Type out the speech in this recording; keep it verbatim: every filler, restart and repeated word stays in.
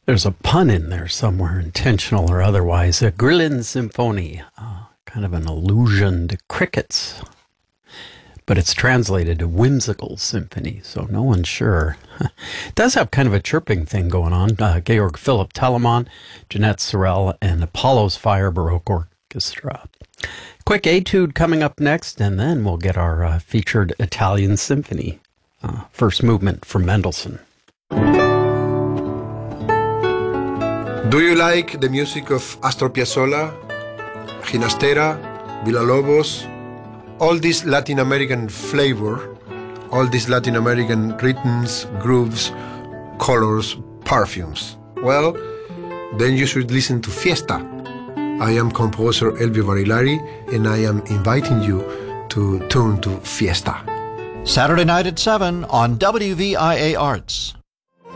There's a pun in there somewhere, intentional or otherwise. A Grillen Symphony, uh, kind of an allusion to crickets. But it's translated to whimsical symphony, so no one's sure. It does have kind of a chirping thing going on. Uh, Georg Philipp Telemann, Jeanette Sorel, and Apollo's Fire Baroque Orchestra. Quick etude coming up next, and then we'll get our uh, featured Italian symphony. Uh, first movement from Mendelssohn. Do you like the music of Astor Piazzolla, Ginastera, Villalobos? All this Latin American flavor, all these Latin American rhythms, grooves, colors, perfumes. Well, then you should listen to Fiesta. I am composer Elvio Barilari, and I am inviting you to tune to Fiesta. Saturday night at seven on W V I A Arts.